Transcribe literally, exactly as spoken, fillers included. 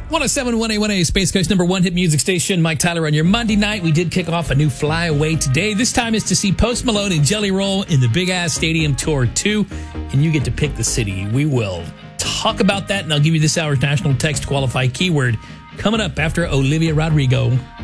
one oh seven point one A one A, Space Coast number one hit music station. Mike Tyler on your Monday night. We did kick off a new flyaway today. This time is to see Post Malone and Jelly Roll in the Big Ass Stadium Tour two, and you get to pick the city. We will talk about that, and I'll give you this hour's national text qualified keyword coming up after Olivia Rodrigo.